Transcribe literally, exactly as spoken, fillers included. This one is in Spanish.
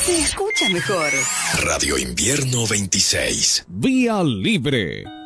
Se escucha mejor. Radio Invierno veintiséis. Vía Libre.